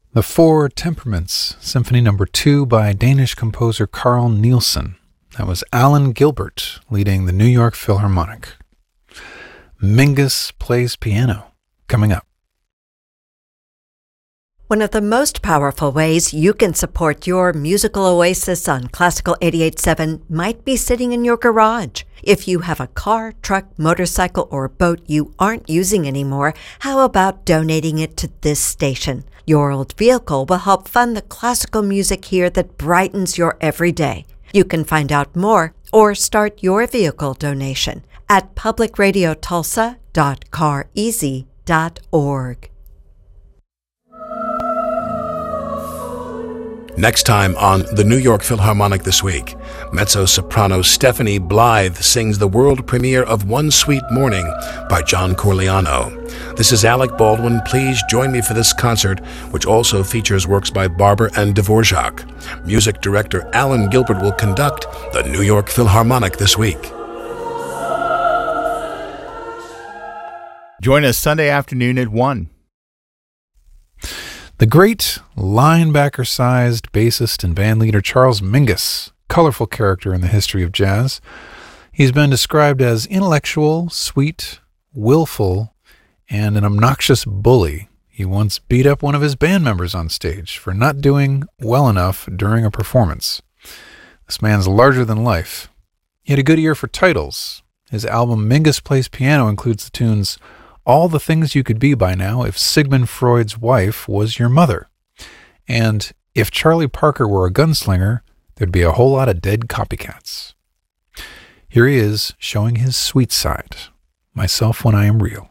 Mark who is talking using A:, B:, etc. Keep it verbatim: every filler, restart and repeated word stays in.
A: The Four Temperaments, Symphony Number two by Danish composer Carl Nielsen. That was Alan Gilbert leading the New York Philharmonic. Mingus Plays Piano, coming up.
B: One of the most powerful ways you can support your musical oasis on Classical eighty-eight point seven might be sitting in your garage. If you have a car, truck, motorcycle, or boat you aren't using anymore, how about donating it to this station? Your old vehicle will help fund the classical music here that brightens your everyday. You can find out more or start your vehicle donation at public radio tulsa dot car easy dot org.
C: Next time on the New York Philharmonic This Week, mezzo-soprano Stephanie Blythe sings the world premiere of One Sweet Morning by John Corigliano. This is Alec Baldwin. Please join me for this concert, which also features works by Barber and Dvorak. Music director Alan Gilbert will conduct the New York Philharmonic This Week.
D: Join us Sunday afternoon at one.
A: The great linebacker-sized bassist and bandleader Charles Mingus, colorful character in the history of jazz. He's been described as intellectual, sweet, willful, and an obnoxious bully. He once beat up one of his band members on stage for not doing well enough during a performance. This man's larger than life. He had a good ear for titles. His album Mingus Plays Piano includes the tunes All the Things You Could Be By Now If Sigmund Freud's Wife Was Your Mother, and If Charlie Parker Were a Gunslinger, There'd Be a Whole Lot of Dead Copycats. Here he is showing his sweet side, Myself When I Am Real.